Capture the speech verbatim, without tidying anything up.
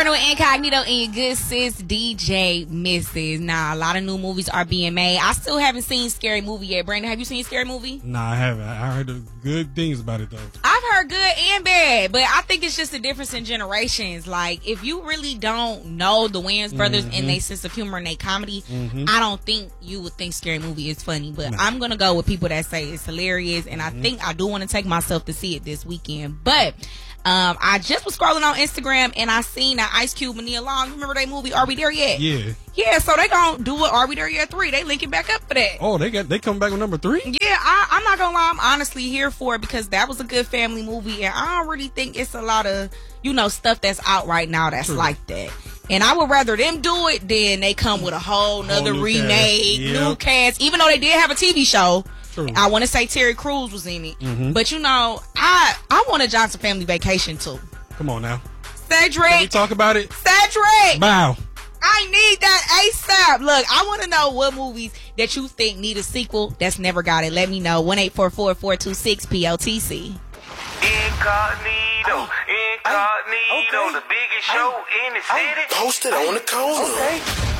Brandon with Incognito and your good sis D J Missus Nah, a lot of new movies are being made. I still haven't seen Scary Movie yet. Brandon, have you seen Scary Movie? Nah, I haven't. I heard good things about it though. I've heard good and bad, but I think it's just a difference in generations. Like, if you really don't know the Wayans brothers Mm-hmm. and their sense of humor and their comedy, Mm-hmm. I don't think you would think Scary Movie is funny. But Nah. I'm gonna go with people that say it's hilarious, and Mm-hmm. I think I do want to take myself to see it this weekend. But um, I just was scrolling on Instagram and I seen that Ice Cube and Nia Long. Remember that movie? Are We There Yet? Yeah. Yeah. So they gonna do it. Are We There Yet three? They linking back up for that. Oh, they got they come back with number three. Yeah, I, I'm not gonna lie, I'm honestly here for it because that was a good family movie, and I don't really think it's a lot of, you know, stuff that's out right now that's True. like that. And I would rather them do it than they come with a whole nother new remake, cast. new Yep. cast. Even though they did have a T V show, True. I want to say Terry Crews was in it, Mhm. but you know, I I want a Johnson Family Vacation too. Come on now. Can we Cedric, talk about it? Cedric. Bow. I need that ASAP. Look, I want to know what movies that you think need a sequel that's never got it. Let me know. one eight four four, four two six, P O T C. Incognito, incognito, okay. the biggest show in the city. Posted on the corner. Okay.